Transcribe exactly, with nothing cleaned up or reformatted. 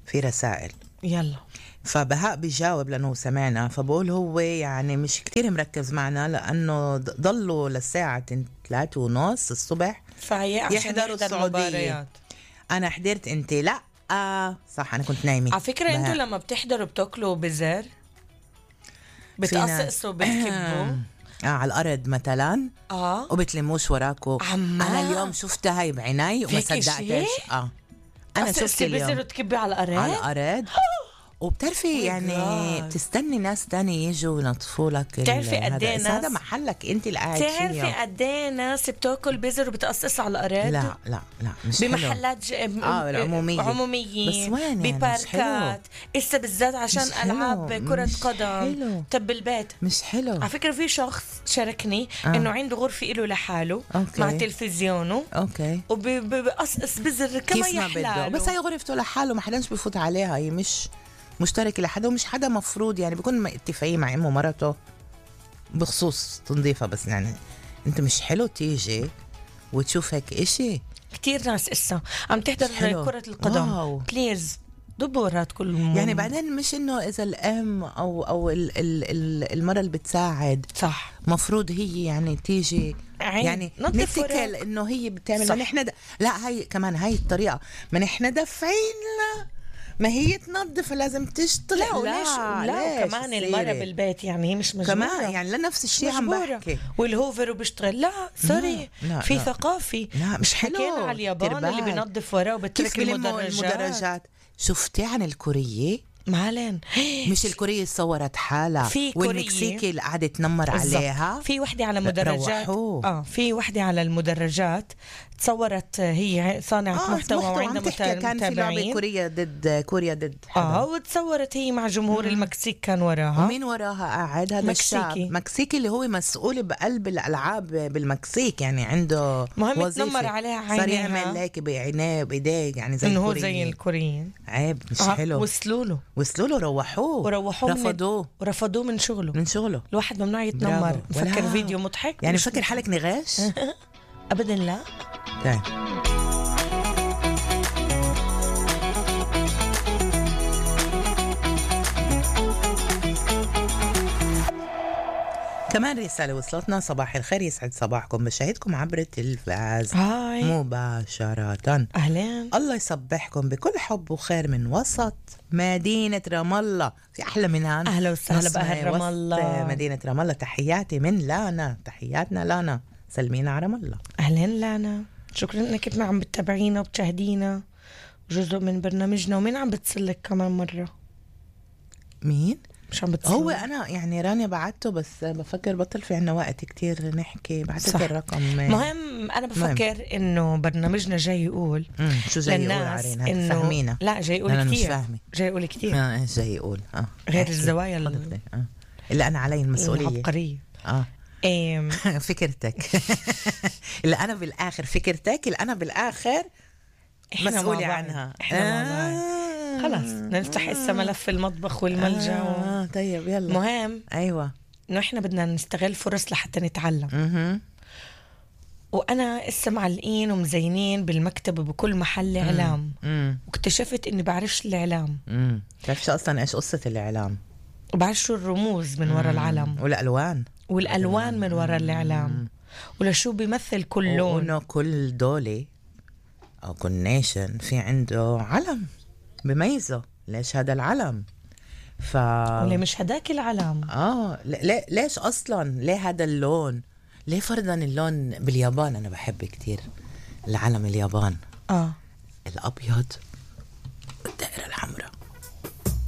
في رسائل. يلا. فبهاء بيجاوب لأنه سمعنا، فبقول هو يعني مش كتير مركز معنا لأنه ضلوا للساعة ثلاثة ونص الصبح يحضروا السعودية. أنا حضرت، أنت لا آه صح، أنا كنت نايمة. على فكرة أنتوا لما بتحضروا بتاكلوا بزر، بتقصقصوا بتكبوا آه على الأرض مثلا آه وبتلموش وراكو. عما. أنا اليوم شفتها هاي بعيني وما صدقتش. آه أنا شفت اليوم بزر وتكبي على الأرض على الأرض. وبتعرفي يعني تستني ناس تاني يجوا ينطفوا لك. بتعرفي قد ايه ناس، هذا محلك انت اللي قاعد فيه. بتعرفي قد ايه ناس بتاكل بزر وبتقصص على الارض؟ لا لا لا مش بمحلات ج... اه العموميه عموميين، بس وين يعني بباركات، اسا بالذات عشان العاب كره قدم. طب البيت مش حلو. على فكره في شخص شاركني آه. انه عنده غرفه له لحاله أوكي. مع تلفزيونه اوكي وبقصقص بزر كما يحلى، بس هي غرفته لحاله ما حداش بفوت عليها، هي مش مشترك لحدا ومش حدا مفروض يعني بيكون اتفاقية مع امه ومرته بخصوص تنظيفها. بس يعني انت مش حلو تيجي وتشوف هيك اشي. كتير ناس اسا عم تحضر كرة القدم. واو. بليز ضبوا ورات كل المهم. يعني بعدين مش انه اذا الام او او ال ال ال المرة اللي بتساعد صح مفروض هي يعني تيجي عين. يعني نتكل انه هي بتعمل. ما نحن د... لا هاي كمان هاي الطريقة، ما نحن دافعين لا ما هي تنظف لازم تشتغل. لا وليش لا, لا كمان المرة بالبيت يعني هي مش مجبورة كمان يعني لنفس الشيء عم بحكي. والهوفر وبيشتغل لا سوري في لا ثقافي. لا مش حلو. حكينا على اليابان تربات. اللي بينظف وراه وبترك المدرجات. المدرجات شفتي عن الكورية معلن مش الكورية صورت حالها والمكسيكي اللي قاعدة تنمر عليها. في وحدة على مدرجات اه في وحدة على المدرجات تصورت هي صانعة آه محتوى وعندها متابعين. كان في لعبة كوريا ضد كوريا ضد حدا. اه وتصورت هي مع جمهور مم. المكسيك كان وراها. ومين وراها قاعد؟ هذا الشاب مكسيكي اللي هو مسؤول بقلب الألعاب بالمكسيك يعني عنده مهم وظيفة. تنمر عليها عينيها صار يعمل هيك بعينيه بإيديه يعني زي إنه هو زي الكوريين. عيب مش آه حلو. وصلوا له وصلوا له روحوه وروحوه رفضوه ورفضوه من شغله من شغله. الواحد ممنوع يتنمر. مفكر فيديو مضحك يعني فكر حالك نغاش ابدا لا. طيب كمان رسالة وصلتنا: صباح الخير، يسعد صباحكم، بشاهدكم عبر التلفاز هاي. مباشرة. أهلين. الله يصبحكم بكل حب وخير من وسط مدينة رام الله. في أحلى منها؟ أهلا وسهلا بأهل رام الله. مدينة رام الله. تحياتي من لانا، تحياتنا لانا، سلمينا على رام الله. أهلين لانا، شكرا إنك ما عم بتتابعينا وبتشاهدينا جزء من برنامجنا. ومين عم بتصلك كمان مرة؟ مين؟ مش عم بتصل. هو أنا يعني رانيا بعته بس بفكر بطل في عنا وقت كتير نحكي. بعتت الرقم. مهم أنا بفكر مهم. إنه برنامجنا جاي يقول شو جاي يقول عرين إنه فهمينا. لا جاي يقول كتير. جاي يقول كتير. آه جاي يقول آه غير الزوايا اللي, آه. اللي أنا علي المسؤولية العبقرية. آه فكرتك اللي أنا بالآخر فكرتك اللي أنا بالآخر مسؤولة عنها. إحنا آه. خلاص نفتح هسه ملف المطبخ والملجأ. آه و... طيب يلا. مهم أيوة إنه إحنا بدنا نستغل فرص لحتى نتعلم. مه. وأنا هسه معلقين ومزينين بالمكتب وبكل محل إعلام. مم. واكتشفت إني بعرفش الإعلام. امم تعرفش أصلا إيش قصة الإعلام؟ وبعرف شو الرموز من وراء العلم والألوان والألوان من وراء الإعلام ولا شو بيمثل كل لون. وإنه كل دولة أو كل نيشن في عنده علم بميزه. ليش هذا العلم؟ ف ولا مش هداك العلم. اه ليه ليش اصلا ليه هذا اللون؟ ليه فرضا اللون باليابان انا بحب كتير العلم اليابان اه الابيض